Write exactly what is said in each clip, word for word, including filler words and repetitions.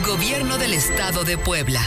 Gobierno del Estado de Puebla.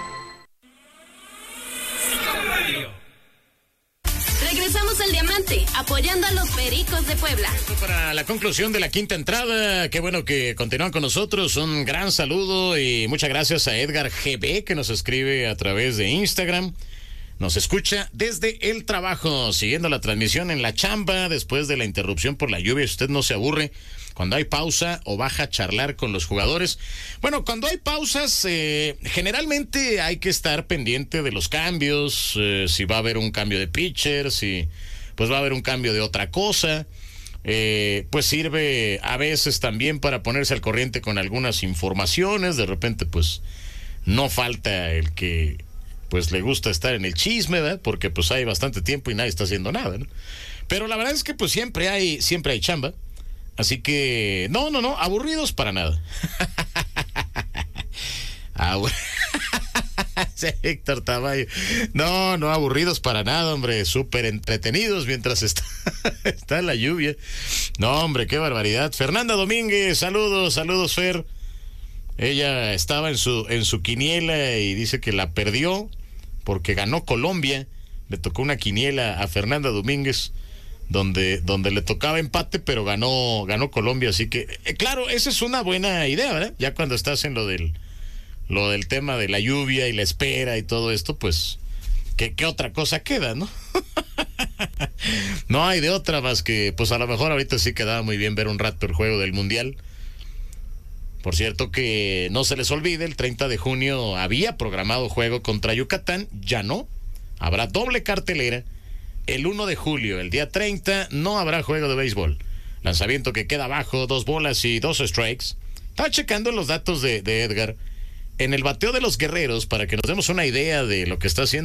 Regresamos al Diamante, apoyando a los Pericos de Puebla. Para la conclusión de la quinta entrada, qué bueno que continúan con nosotros. Un gran saludo y muchas gracias a Edgar G B, que nos escribe a través de Instagram. Nos escucha desde el trabajo, siguiendo la transmisión en la chamba después de la interrupción por la lluvia. Usted no se aburre cuando hay pausa o baja a charlar con los jugadores. Bueno, cuando hay pausas, eh, generalmente hay que estar pendiente de los cambios, eh, si va a haber un cambio de pitcher, si pues va a haber un cambio de otra cosa. Eh, pues sirve a veces también para ponerse al corriente con algunas informaciones. De repente, pues no falta el que pues le gusta estar en el chisme, ¿verdad? Porque pues hay bastante tiempo y nadie está haciendo nada, ¿no? Pero la verdad es que pues siempre hay, siempre hay chamba. Así que, no, no, no, aburridos para nada. Abur... Héctor Tamayo. No, no, aburridos para nada, hombre. Súper entretenidos mientras está, está la lluvia. No, hombre, qué barbaridad. Fernanda Domínguez, saludos, saludos, Fer. Ella estaba en su, en su quiniela y dice que la perdió porque ganó Colombia. Le tocó una quiniela a Fernanda Domínguez. Donde, donde le tocaba empate, pero ganó, ganó Colombia, así que, eh, claro, esa es una buena idea, ¿verdad? Ya cuando estás en lo del, lo del tema de la lluvia y la espera y todo esto, pues, ¿qué, qué otra cosa queda, no? No hay de otra más que, pues a lo mejor ahorita sí quedaba muy bien ver un rato el juego del Mundial. Por cierto que no se les olvide, el treinta de junio había programado juego contra Yucatán, ya no, habrá doble cartelera. El uno de julio, el día treinta, no habrá juego de béisbol. Lanzamiento que queda abajo, dos bolas y dos strikes. Estaba checando los datos de, de Edgar en el bateo de los Guerreros para que nos demos una idea de lo que está haciendo